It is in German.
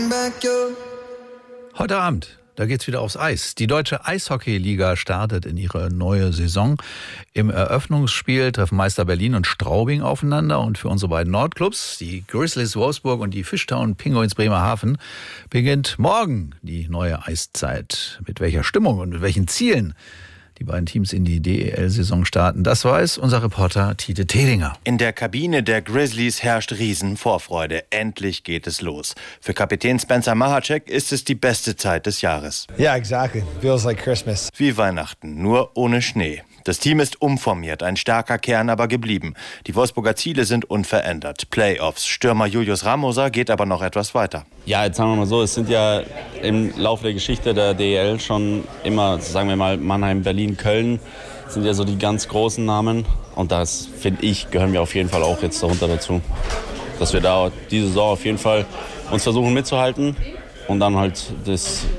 Heute Abend, da geht's wieder aufs Eis. Die Deutsche Eishockey-Liga startet in ihre neue Saison. Im Eröffnungsspiel treffen Meister Berlin und Straubing aufeinander. Und für unsere beiden Nordclubs, die Grizzlies Wolfsburg und die Fishtown Penguins Bremerhaven, beginnt morgen die neue Eiszeit. Mit welcher Stimmung und mit welchen Zielen die beiden Teams in die DEL-Saison starten, das weiß unser Reporter Tite Tedinger. In der Kabine der Grizzlies herrscht Riesenvorfreude. Endlich geht es los. Für Kapitän Spencer Mahacek ist es die beste Zeit des Jahres. Yeah, exactly. Feels like Christmas. Wie Weihnachten, nur ohne Schnee. Das Team ist umformiert, ein starker Kern aber geblieben. Die Wolfsburger Ziele sind unverändert. Playoffs. Stürmer Julius Ramoser geht aber noch etwas weiter. Ja, jetzt sagen wir mal so, es sind ja im Laufe der Geschichte der DEL schon immer, sagen wir mal, Mannheim, Berlin, Köln sind ja so die ganz großen Namen. Und das, finde ich, gehören wir auf jeden Fall auch jetzt darunter dazu. Dass wir da diese Saison auf jeden Fall uns versuchen mitzuhalten und dann halt das